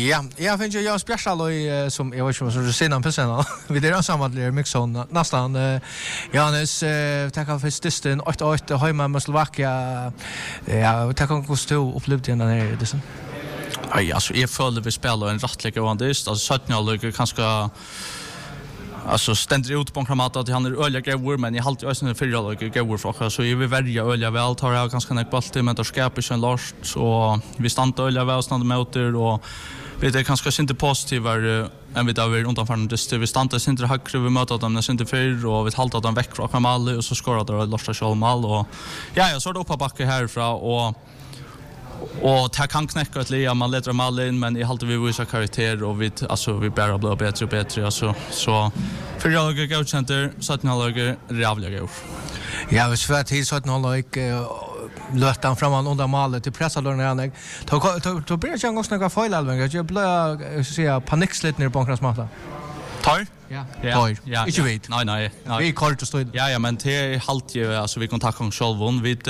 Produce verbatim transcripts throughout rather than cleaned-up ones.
Ja, jag finns ju jag spjärsaloj som jag vet inte vad du säger någon person. Vi det är samma mixon nästan Johannes tackar för stisten åtta åtta hemma med Slovakia. Ja, tackar också upplevt den här det så. Ja, alltså jag följde vi spelar en rättlig avandist, alltså sjutton kanske alltså ständigt ut på kramat att han är öliga gåvor men jag alltid ösnen för öliga gåvor för så är vi välja öliga väl tar jag ganska nek boll men då skapar en last så vi stannar öliga väl stannar motor och vi det kanske inte positivare än vi där undanför det vi stannar inte högre vi möter dem när inte för och vi håller dem väck från kramal och så skorar det lasta själv mål och ja jag så då på backe härifrån och och ta kan knäcka ett lea man letar mal in men i halt vi visa karaktär och vi alltså vi bara blir bättre och bättre alltså så för jag går ut center så att jag lägger rävliga går. Ja, vi svär till så att någon lag löt han fram under målet till pressa då när jag då då blir jag också några fel alveg jag blir så säga paniksligt ner på konkurrensmatchen. Tar? Ja. Ja. Ja. Inte vet. Nej nej. Vi kort att stå. Ja ja men till halt ju alltså vi kontaktar om självon vi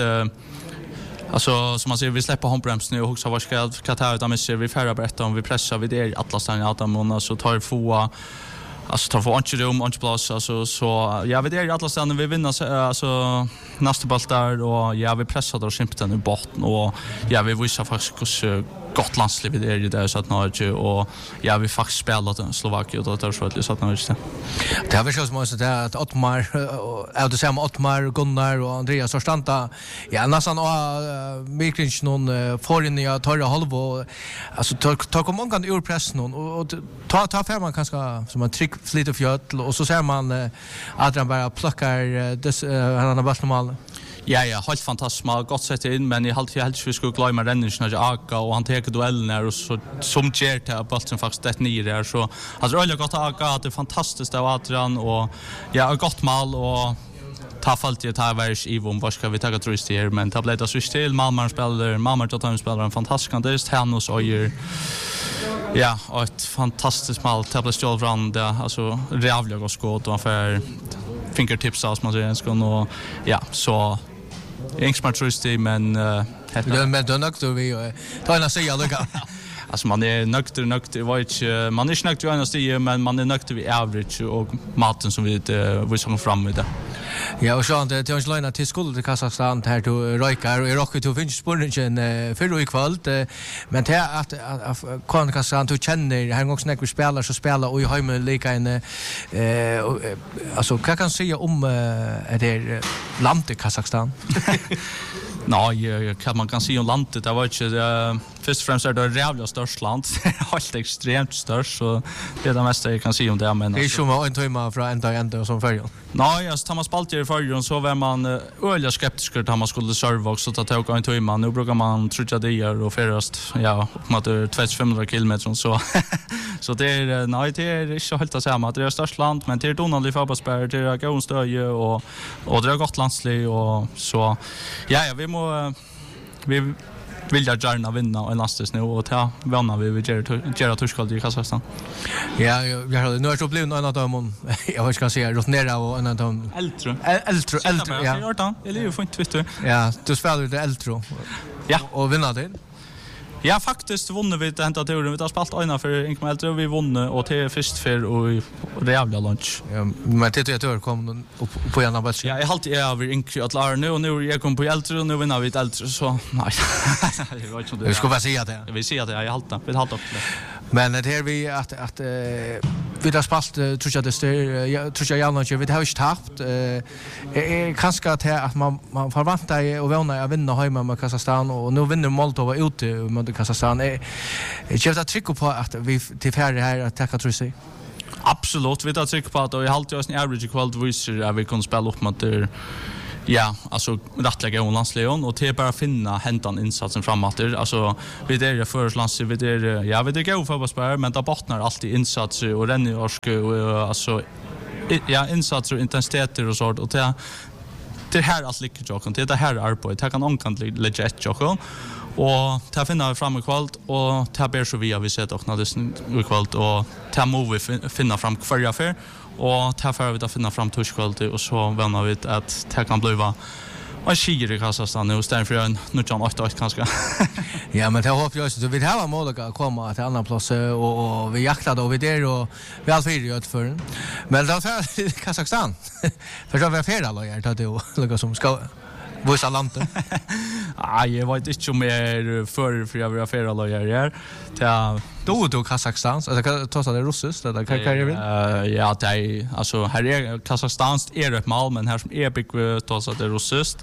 alltså som man ser vi släpper handbromsen nu och också vad ska Qatar utan men vi färra berätta om vi pressar vi det Atlastan att man så tar få alltså tar få inte rum inte plats alltså så ja vi det Atlastan vi vinner alltså nästa boll där och ja vi pressar då simpelt i botten och ja vi visar faktiskt hur gott landsliv det är det så att Norge och ja vi faktiskt spelat Slovakien och det så att så att Norge. Det har vi så som så att Ottmar och det samma Ottmar Gunnar och Andreas Sorstanta ja nästan och mycket någon för i torra halv alltså ta kom många ur pressen och ta ta för man kanske som en trick flit of fjöll och så ser man att han bara plockar han har bara mal. Ja, ja, helt fantastiskt mal gott sett in men i halt helt vi skulle glömma rennen när jag aga och han tar duellen och så som ger till bollen faktiskt det ner där så alltså öliga gott aga det är fantastiskt av Adrian och ja, gott mal och ta fallt ju ta vars Ivon vad ska vi ta trust här men ta blev det så still Malmö spelar Malmö Tottenham spelar en fantastisk kandist han och så gör ja, och ett fantastiskt mal ta blev stjäl från det alltså rävliga och skott och för fingertips alltså man säger ska nå ja så Ingsmar trusty men uh, det men då nökte vi ta en säga lucka. Alltså man är nökt nökt var inte man är inte nökt ju stig men man är nökt vi average och maten som vi uh, vi som fram med det. Ja och så det till Lena till skulle till Kazakstan här till Rojkar och Rocky till finns spåren för i kväll men det att kan Kazakstan till känner här också när vi spelar så spelar och i hemma lika en eh alltså vad kan säga om är det landet Kazakstan? Nej, kan man kan säga om landet det var inte först och främst är det jävla störst land helt extremt störst så det är det mesta jag kan säga om det men det är ju en timme från ända ända som förr. Nej, alltså Thomas Baltier förr så var man öliga skeptisk att man skulle serva också ta tag en timme nu brukar man trodde det gör och färast ja mot tvåhundrafemtio kilometer så så det är nej det är inte helt att säga att det är störst land men det är Donald fotbollsspelare det är Gånstöje och och det är gott landslig och så ja ja vi må vi vill jag gärna vinna en lastes nu och ta vanna vi vi ger ger torskald i Kazakstan. Ja, jag har nu är så blivit en av dem jag vet ska säga rotnera och en av dem Eltro. Eltro Eltro ja. Jag har det. Eller ju fint Twitter. Ja, du spelar det Eltro. Ja, och vinna det. Ja, faktiskt vunnit vi det hämtat turen. Vi har spelat ena för Ingmar Eltro vi vunnit och till först för och jävla lunch. Ja, men det jag tror kom upp på en av bäst. Ja, jag har alltid över Ingmar att lära nu och nu jag kom på Eltro och nu vinner vi ett Eltro så nej. Jag vet inte. Vi ska bara säga det. Vi ser det jag halta. Vi halta upp det. Men det här vi att att vi har spalt tror jag det står jag tror jag gärna inte vi har inte haft eh kanske att att man man förväntar och vinna att vinna hemma med Kazakstan och nu vinner Moldova ute mot Kazakstan är jag vet tryck på att vi till färre här att tacka tror jag. Absolut, vi tar tryck på att och i halt jag en average quality visar att vi kan spela upp mot det. Ja, alltså rättliga Ålandslejon och till bara finna häntan insatsen framåt. Alltså vi det är förlands vi det ja vi det går för bara men det bottnar alltid insatser och den och alltså ja insatser och intensiteter och sånt och det det här alltså lyckas jag det här arbetet det kan onkant legit jag och ta finna fram i kvalt och ta ber så via vi sett och när det kvalt och ta move finna fram för affär och ta för vi att finna fram torskvalitet och så vänner vi att det kan bli Och skier i Kazakstan nu istället för en nu kan åtta åtta kanske. Ja, men det hoppas jag så vi har möjlighet att komma till andra plats och, och vi jaktar då vi där och vi har fyra ut för. Men då för Kazakstan. För så var fel alla jag tar det lika som ska vissa landet. Nej, jag vet inte om är för för jag vill affärer alla jag är. Ta då då Kazakstan. Alltså kan ta så det russiskt eller kan kan jag ja, det är alltså här är Kazakstans är ett mål men här som är big ta så det russiskt.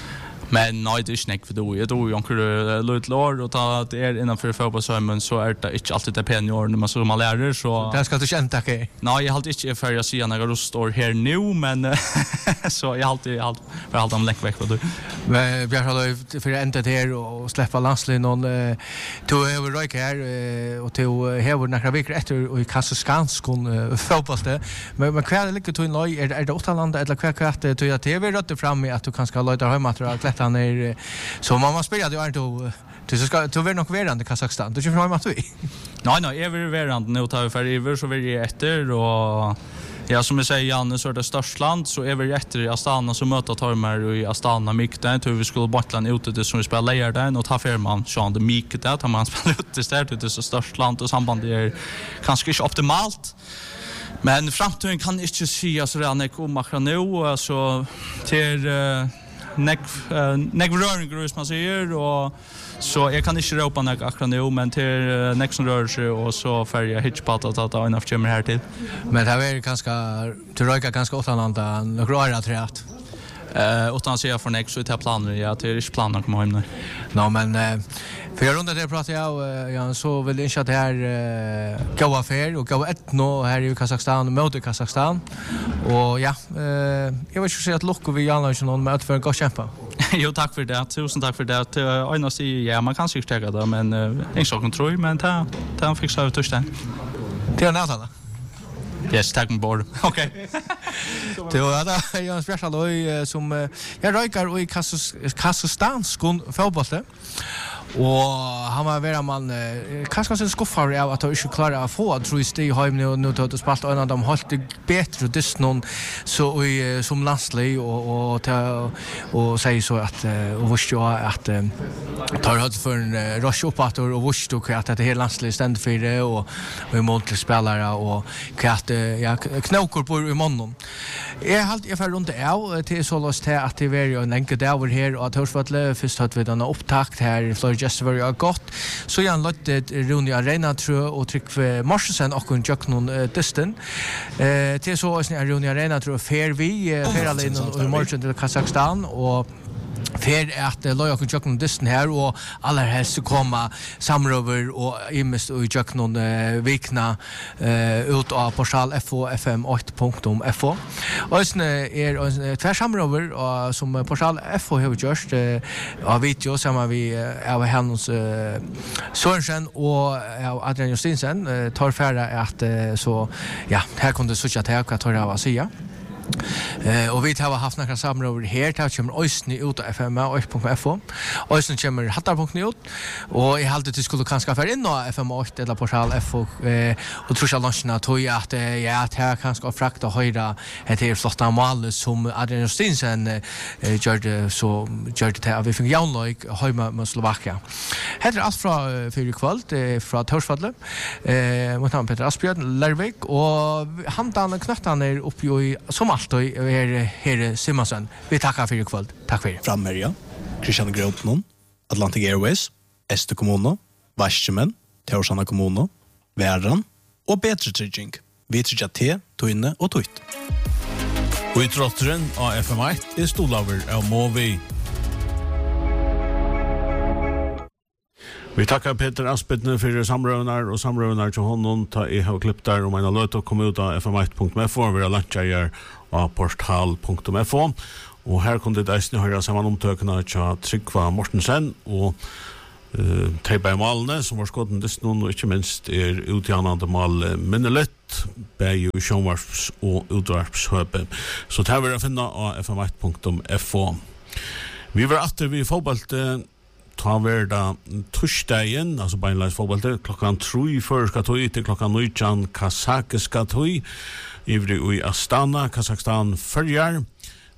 Men nej, det är inte för då. Jag tror ju onkel Lut Lord och ta det är innanför fotbollsömmen så är det inte alltid det pengar när man så man lär så. Det ska du känna okej. Nej, jag har inte för jag ser några står här nu men så jag har alltid allt för allt om läck veck då. Men vi har då för ända här och släppa landslin någon to över Rike här och to här några veckor efter och i Kazakstan skon fotbollsde. Men men kvar ligger to i Norge är det åtta land eller kvar kvar att to jag T V rötte fram med att du kanske lägga hem material han är så man måste spela det är inte du ska du vill nog vara i Kazakstan. Du kör fram att vi. Nej nej, jag vill vara nu tar vi för över så vill jag efter och ja som jag säger Janne så är det störst land så är vi efter i Astana så möter Tormar i Astana Mikta tror vi skulle Bortland ute det som vi spelar lejer där och ta firman Sean de Mikta tar man spelar ut det där det är så störst land och samband är kanske inte optimalt. Men framtiden kan inte se så redan om man nu alltså till Neck uh, neck röring grus man säger och så jag kan inte ropa neck akkurat nu men till uh, neck som rör sig och så färja hitchpot att ta enough chimmer här till. Men det är ganska till röka ganska åttalanda några år träat. Eh utan att säga för neck så är det planer ja det är inte planer att komma hem nu. No men uh, för jag rundar det pratar jag uh, ja så vill inte att det här uh, gå affär och gå ett nå här i Kazakstan mot Kazakstan och ja uh, jag vill ju säga att lockar vi gärna inte någon med för en god kämpa. Jo tack för det. Tusen tack för det. Ena säger ja man kan sig stäcka det men uh, en sak kan tro men ta ta fixa ut touchdown. Det är nästan. Yes, tack med bord. Okej. Det var det jag special då som jag rökar och i Kazakstan skon fotboll. Och han var vera man eh, kanske så skuffar av att han inte klarar att få tror jag i hem nu nu att spela en av de hållt bättre det någon så i som landslag och och ta och säger så att och visst ju att tar hade för en rush upp att och visst du att det hela landslaget ständ för det och och i mål till spelare och att ja knokor på i mannen. Jag halt jag för runt är till så lust här att det var ju en enkel där här och att Hörsvalle först hade vi den upptakt här i Florida just very gott så jag låtte Rune Arena tror och tryck för Marsen och kun jag någon distan eh till så är Rune Arena tror fair vi fair alla i Marsen till Kazakstan och för att loja och jag någon distan här och alla helst så komma samrover och imest och jag någon vikna ut av portal f o f m åtta punkt f o och sen är tvär samrover och som portal f o har gjort av video som vi av hans Sørensen och av Adrian Justinsen tar färra att så ja här kunde så chatta jag tar av Asia. Eh och vi har haft några samråd här till kommer Östny ut av F M åtta punkt f o. Östny kommer hattar punkt ut och i halvt det skulle kanske för in och F M åtta eller portal F O eh och tror jag launchna tog jag att ja att här kanske frakta höjda det är flotta mål som Adrian Stinsen gjorde så gjorde det av vi fick Jaunløk hemma mot Slovakia. Heter allt från för kväll från Torsvalle eh mot han Peter Asbjørn Lervik och han dan knattan är uppe i som allt och är här Simonsen. Vi tackar för ikväll. Tack för det. Frammerja, Christian Grothnon, Atlantic Airways, Este Kommuno, Varsjemen, Teorsana Kommuno, Värran och Bättre Trygging. Vi tryggar te, toinne och tutt. Och i trotteren av F M ett är stolaver av Movi. Vi tackar Peter Asbjørn för samrövnar och samrövnar till honom ta i har klippt där om en löt och komma ut av f m ett punkt f o vi har lunchar av portal punkt f o och här kunde det ästna höra samman omtökna till Tryggva Mortensen och uh, Teipa i malene som var skotten dess noen og ikke minst er utgjannande mal minnelett bei i sjånvarps og utvarpshøpe. Så det her vil jeg finne av f m ett punkt f o. Vi var atter vi fotballte ta verda torsdagen, altså beinleis fotballte, klokkan tru førska tøy til klokkan nøytjan kazakiska tøy, ivri i Astana, Kazakstan, Førjar.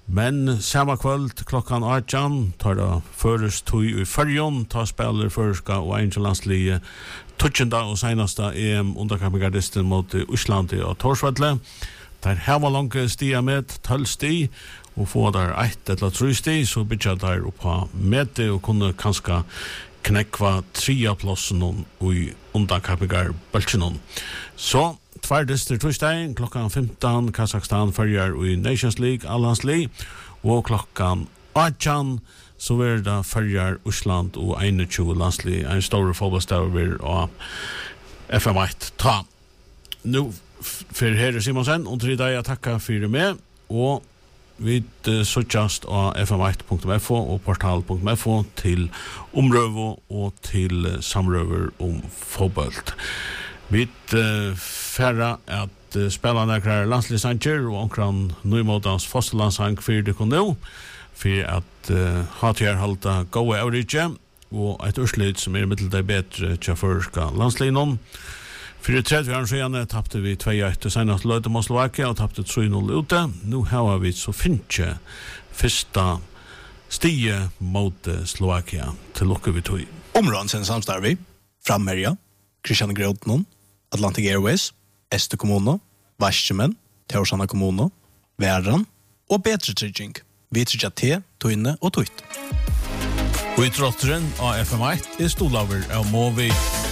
Men samma kvöld klockan arton tar det först tog i färjan tar spelar förska och Angelandslige touchenda och senaste E M underkampgardisten mot Island och Torsvalle. Där här var långt stia med tolv sti och få där ett eller tre sti så bitcha där upp på mete och kunde kanske knäcka trea platsen och i underkampgardbulten. Så Tværdester torsdagen klokkan femton Kazakstan följer i Nations League, Alliance League och klokkan arton så är det följer Island och tjugoen landslig en stor fotbollsstäver och F M ett ta. Nu för herre Simonsen och till dig jag tackar för det med och vi sökast av f m ett punkt f o och portal punkt f o till omrövo och till samröver om fotboll. Vi uh, färra att uh, spela några landslisanger och omkring nymotans fosterlandssang för det kan nu för att uh, ha till halta goa average och ett urslut som är mittel det bättre till förska landslinon. För det tredje år sedan tappade vi två ett senast löte mot Slovakia och tappade tre noll ute. Nu har vi så finche första stige mot Slovakia till lucka vi tog. Områden sen samstarvi Frammerja, Christian Grotnon, Atlantic Airways, Este Kommuno, Varsjemen, Teorsana Kommuno, Värran och Bättre Trygging. Vi tryggar te, toinne och tuit. Och i trotteren av F M ett är stolaver av Movi.